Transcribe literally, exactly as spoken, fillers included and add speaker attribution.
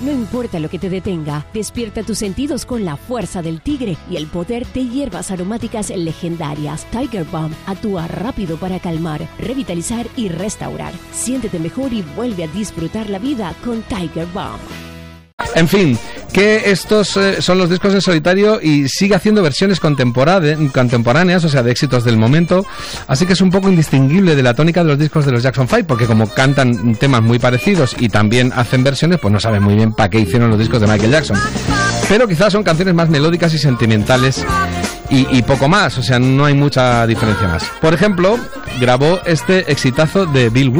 Speaker 1: No importa lo que te detenga, despierta tus sentidos con la fuerza del tigre y el poder de hierbas aromáticas legendarias. Tiger Balm actúa rápido para calmar, revitalizar y restaurar. Siéntete mejor y vuelve a disfrutar la vida con Tiger Balm.
Speaker 2: En fin, que estos eh, son los discos en solitario y sigue haciendo versiones contemporáneas, o sea, de éxitos del momento, así que es un poco indistinguible de la tónica de los discos de los Jackson Five, porque como cantan temas muy parecidos y también hacen versiones, pues no saben muy bien para qué hicieron los discos de Michael Jackson. Pero quizás son canciones más melódicas y sentimentales y, y poco más, o sea, no hay mucha diferencia más. Por ejemplo, grabó este exitazo de Bill Withers.